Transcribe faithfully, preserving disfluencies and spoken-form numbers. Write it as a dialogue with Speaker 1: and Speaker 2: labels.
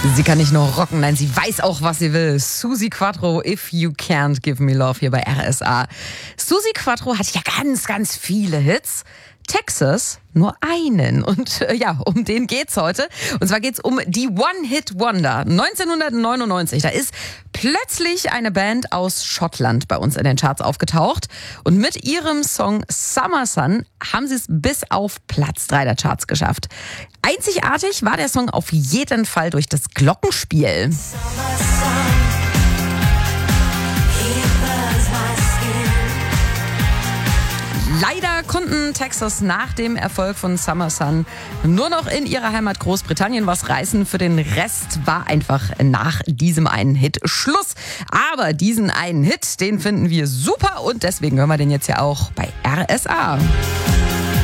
Speaker 1: Sie kann nicht nur rocken, nein, sie weiß auch, was sie will. Suzi Quatro, If You Can't Give Me Love hier bei R S A. Suzi Quatro hat ja ganz, ganz viele Hits. Texas nur einen. Und äh, ja, um den geht's heute. Und zwar geht's um die One-Hit-Wonder. neunzehnhundertneunundneunzig, da ist plötzlich eine Band aus Schottland bei uns in den Charts aufgetaucht. Und mit ihrem Song Summer Sun haben sie es bis auf Platz drei der Charts geschafft. Einzigartig war der Song auf jeden Fall durch das Glockenspiel. Leider konnten Texas nach dem Erfolg von Summer Sun nur noch in ihrer Heimat Großbritannien was reißen. Für den Rest war einfach nach diesem einen Hit Schluss. Aber diesen einen Hit, den finden wir super und deswegen hören wir den jetzt ja auch bei R S A.